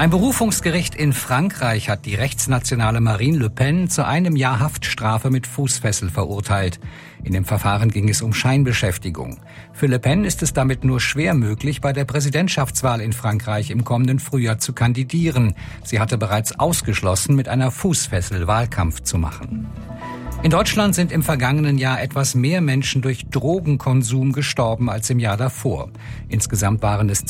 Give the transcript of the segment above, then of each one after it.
Ein Berufungsgericht in Frankreich hat die rechtsnationale Marine Le Pen zu 1 Jahr Haftstrafe mit Fußfessel verurteilt. In dem Verfahren ging es um Scheinbeschäftigung. Für Le Pen ist es damit nur schwer möglich, bei der Präsidentschaftswahl in Frankreich im kommenden Frühjahr zu kandidieren. Sie hatte bereits ausgeschlossen, mit einer Fußfessel Wahlkampf zu machen. In Deutschland sind im vergangenen Jahr etwas mehr Menschen durch Drogenkonsum gestorben als im Jahr davor. Insgesamt waren es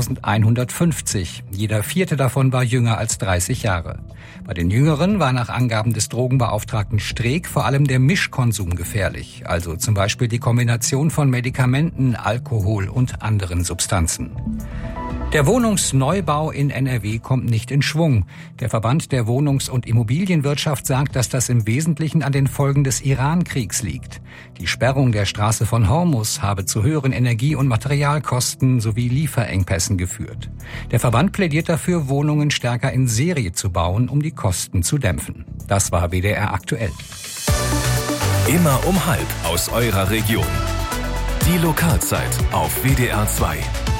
2150. Jeder 4. davon war jünger als 30 Jahre. Bei den Jüngeren war nach Angaben des Drogenbeauftragten Streeck vor allem der Mischkonsum gefährlich, also zum Beispiel die Kombination von Medikamenten, Alkohol und anderen Substanzen. Der Wohnungsneubau in NRW kommt nicht in Schwung. Der Verband der Wohnungs- und Immobilienwirtschaft sagt, dass das im Wesentlichen an den Folgen des Iran-Kriegs liegt. Die Sperrung der Straße von Hormuz habe zu höheren Energie- und Materialkosten sowie Lieferengpässen geführt. Der Verband plädiert dafür, Wohnungen stärker in Serie zu bauen, um die Kosten zu dämpfen. Das war WDR aktuell. Immer um 12 aus eurer Region. Die Lokalzeit auf WDR 2.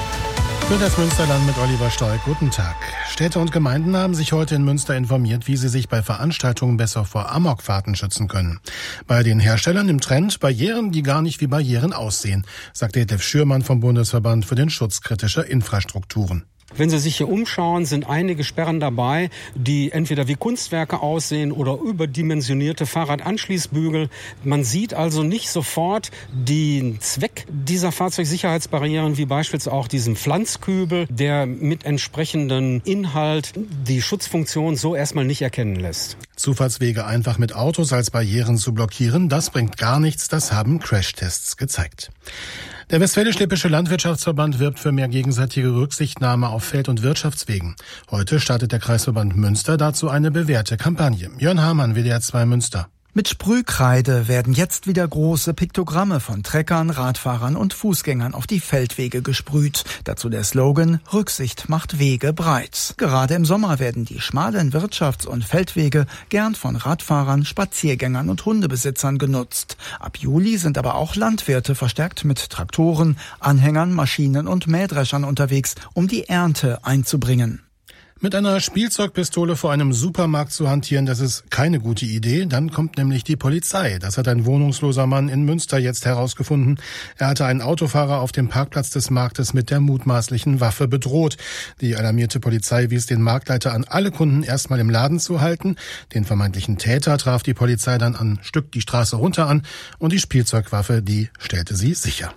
Für das Münsterland mit Oliver Stolk. Guten Tag. Städte und Gemeinden haben sich heute in Münster informiert, wie sie sich bei Veranstaltungen besser vor Amokfahrten schützen können. Bei den Herstellern im Trend Barrieren, die gar nicht wie Barrieren aussehen, sagt Detlef Schürmann vom Bundesverband für den Schutz kritischer Infrastrukturen. Wenn Sie sich hier umschauen, sind einige Sperren dabei, die entweder wie Kunstwerke aussehen oder überdimensionierte Fahrradanschließbügel. Man sieht also nicht sofort den Zweck dieser Fahrzeugsicherheitsbarrieren, wie beispielsweise auch diesem Pflanzkübel, der mit entsprechendem Inhalt die Schutzfunktion so erstmal nicht erkennen lässt. Zufahrtswege einfach mit Autos als Barrieren zu blockieren, das bringt gar nichts, das haben Crashtests gezeigt. Der Westfälisch-Lippische Landwirtschaftsverband wirbt für mehr gegenseitige Rücksichtnahme auf Feld- und Wirtschaftswegen. Heute startet der Kreisverband Münster dazu eine bewährte Kampagne. Jörn Hamann, WDR 2 Münster. Mit Sprühkreide werden jetzt wieder große Piktogramme von Treckern, Radfahrern und Fußgängern auf die Feldwege gesprüht. Dazu der Slogan: Rücksicht macht Wege breit. Gerade im Sommer werden die schmalen Wirtschafts- und Feldwege gern von Radfahrern, Spaziergängern und Hundebesitzern genutzt. Ab Juli sind aber auch Landwirte verstärkt mit Traktoren, Anhängern, Maschinen und Mähdreschern unterwegs, um die Ernte einzubringen. Mit einer Spielzeugpistole vor einem Supermarkt zu hantieren, das ist keine gute Idee. Dann kommt nämlich die Polizei. Das hat ein wohnungsloser Mann in Münster jetzt herausgefunden. Er hatte einen Autofahrer auf dem Parkplatz des Marktes mit der mutmaßlichen Waffe bedroht. Die alarmierte Polizei wies den Marktleiter an, alle Kunden erstmal im Laden zu halten. Den vermeintlichen Täter traf die Polizei dann ein Stück die Straße runter an und die Spielzeugwaffe, die stellte sie sicher.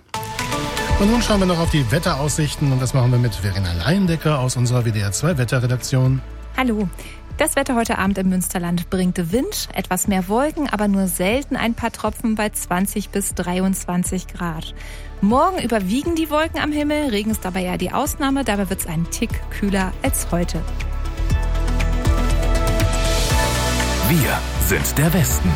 Und nun schauen wir noch auf die Wetteraussichten und das machen wir mit Verena Leindecker aus unserer WDR 2 Wetterredaktion. Hallo. Das Wetter heute Abend im Münsterland bringt Wind, etwas mehr Wolken, aber nur selten ein paar Tropfen bei 20 bis 23 Grad. Morgen überwiegen die Wolken am Himmel, Regen ist dabei ja die Ausnahme, dabei wird es einen Tick kühler als heute. Wir sind der Westen.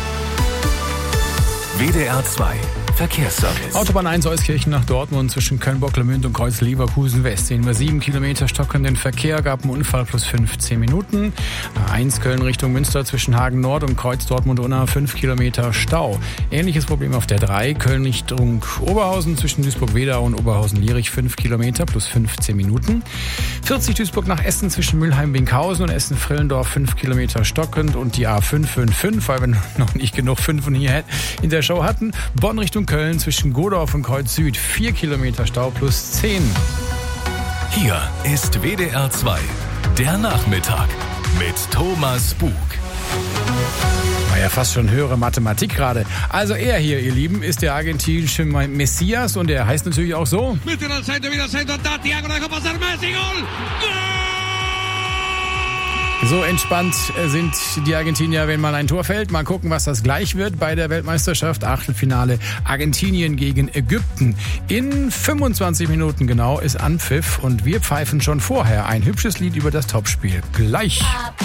WDR 2 Verkehrsservice. Autobahn 1 Euskirchen nach Dortmund zwischen Köln-Bocklemünd und Kreuz-Leverkusen West. Sehen wir 7 Kilometer stockenden Verkehr, gab einen Unfall plus 15 Minuten. A1 Köln Richtung Münster zwischen Hagen Nord und Kreuz Dortmund-Unna 5 Kilometer Stau. Ähnliches Problem auf der 3 Köln Richtung Oberhausen zwischen Duisburg-Wedau und Oberhausen-Lierich 5 Kilometer plus 15 Minuten. 40 Duisburg nach Essen zwischen Mülheim-Binkhausen und Essen-Frillendorf 5 Kilometer stockend und die A555, weil wir noch nicht genug 5 hier in der Show hatten. Bonn Richtung Köln zwischen Godorf und Kreuz Süd 4 Kilometer Stau plus 10. Hier ist WDR 2, der Nachmittag mit Thomas Bug. War ja fast schon höhere Mathematik gerade. Also er hier, ihr Lieben, ist der argentinische Messias und er heißt natürlich auch so. So entspannt sind die Argentinier, wenn mal ein Tor fällt. Mal gucken, was das gleich wird bei der Weltmeisterschaft. Achtelfinale Argentinien gegen Ägypten. In 25 Minuten genau ist Anpfiff und wir pfeifen schon vorher ein hübsches Lied über das Topspiel. Gleich.